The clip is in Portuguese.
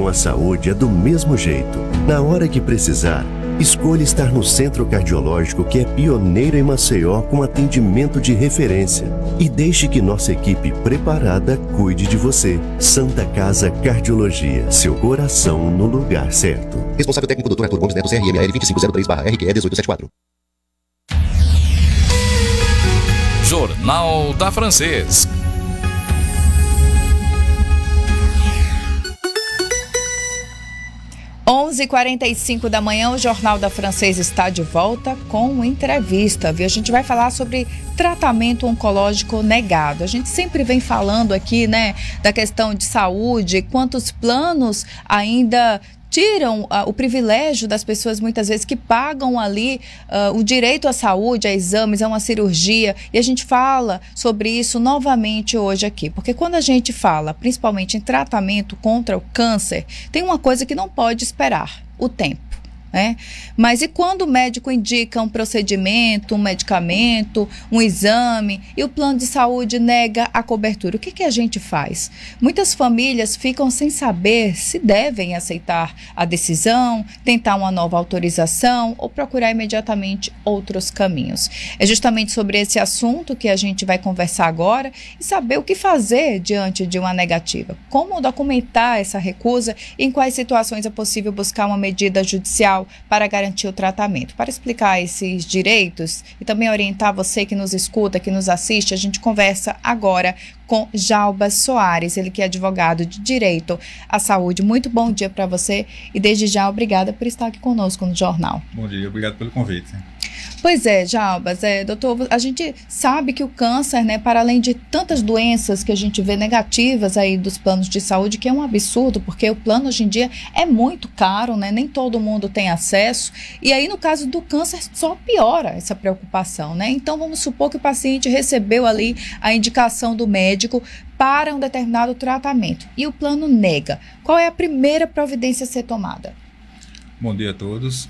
à saúde é do mesmo jeito. Na hora que precisar, escolha estar no Centro Cardiológico, que é pioneiro em Maceió com atendimento de referência. E deixe que nossa equipe preparada cuide de você. Santa Casa Cardiologia, seu coração no lugar certo. Responsável técnico Dr. Arthur Gomes Neto, CRML 2503/RQE 1874. Jornal da Francês. Onze h 45 da manhã, o Jornal da Francês está de volta com entrevista, viu? A gente vai falar sobre tratamento oncológico negado. A gente sempre vem falando aqui, né, da questão de saúde, quantos planos ainda tiram o privilégio das pessoas, muitas vezes, que pagam ali o direito à saúde, a exames, a uma cirurgia. E a gente fala sobre isso novamente hoje aqui. Porque quando a gente fala, principalmente em tratamento contra o câncer, tem uma coisa que não pode esperar: o tempo. Mas e quando o médico indica um procedimento, um medicamento, um exame e o plano de saúde nega a cobertura? O que a gente faz? Muitas famílias ficam sem saber se devem aceitar a decisão, tentar uma nova autorização ou procurar imediatamente outros caminhos. É justamente sobre esse assunto que a gente vai conversar agora e saber o que fazer diante de uma negativa. Como documentar essa recusa e em quais situações é possível buscar uma medida judicial para garantir o tratamento. Para explicar esses direitos e também orientar você que nos escuta, que nos assiste, a gente conversa agora com Jarbas Soares, ele que é advogado de direito à saúde. Muito bom dia para você e desde já obrigada por estar aqui conosco no jornal. Bom dia, obrigado pelo convite. Pois é, Jarbas, doutor, a gente sabe que o câncer, para além de tantas doenças que a gente vê negativas aí dos planos de saúde, que é um absurdo, porque o plano hoje em dia é muito caro, nem todo mundo tem acesso, e aí no caso do câncer só piora essa preocupação, Então vamos supor que o paciente recebeu ali a indicação do médico para um determinado tratamento e o plano nega. Qual é a primeira providência a ser tomada? Bom dia a todos.